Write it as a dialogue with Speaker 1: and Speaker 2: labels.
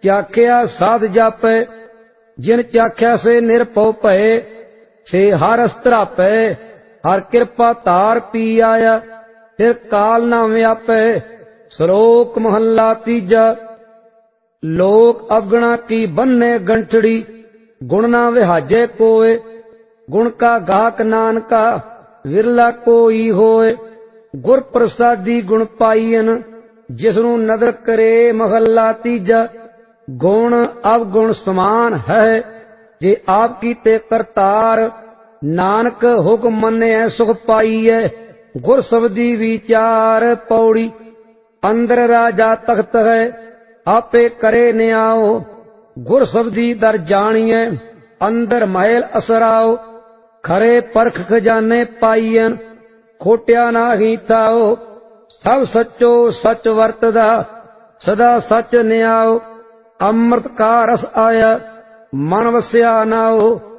Speaker 1: ਚਾਖਿਆ ਸਾਧ ਜਾਪੈ, ਜਿਨ ਚਾਖਿਆ ਸੇ ਨਿਰਭਉ ਭਏ, ਸੇ ਹਰ ਅਸਤਰਾਪੈ। ਹਰ ਕਿਰਪਾ ਧਾਰ ਪੀ ਆਇਆ, ਫਿਰ ਕਾਲ ਨਾ ਵਿਆਪੈ। ਸ਼ਲੋਕ ਮਹੱਲਾ ਤੀਜਾ। ਲੋਕ ਅਗਣਾ ਕੀ ਬੰਨੇ ਗੰਠੜੀ, ਗੁਣ ਨਾ ਵਿਹਾਜੈ ਕੋਇ। ਗੁਣ ਕਾ ਗਾਹਕ ਨਾਨਕਾ, ਵਿਰਲਾ ਕੋਈ ਹੋਏ। ਗੁਰ ਪ੍ਰਸਾਦੀ ਗੁਣ ਪਾਈਨ, ਜਿਸਨੂੰ ਨਦਰ ਕਰੇ। ਮਹੱਲਾ ਤੀਜਾ। ਗੁਣ ਅਵਗੁਣ ਸਮਾਨ ਹੈ, ਜੇ ਆਪ ਕੀਤੇ ਕਰਤਾਰ। ਨਾਨਕ ਹੁਕਮ ਮੰਨਿਐ ਸੁਖ ਪਾਈਐ, ਗੁਰ ਸਬਦੀ ਵਿਚਾਰ। ਪੌੜੀ। ਅੰਦਰ ਰਾਜਾ ਤਖਤ ਹੈ, ਆਪੇ ਕਰੇ ਨਿਆਓ। ਗੁਰ ਸਬਦੀ ਦਰ ਜਾਣੀਐ, ਅੰਦਰ ਮਹਿਲ ਅਸਰਾਓ। ਖਰੇ ਪਰਖ ਖਜ਼ਾਨੇ ਪਾਈਐਨ, ਖੋਟਿਆ ਨਾਹੀ ਥਾਓ। ਸਭ ਸੱਚੋ ਸੱਚ ਵਰਤਦਾ, ਸਦਾ ਸੱਚ ਨਿਆਓ। ਅੰਮ੍ਰਿਤ ਕਾ ਰਸ ਆਇਆ, ਮਨ ਵਸਿਆ ਨਾਓ।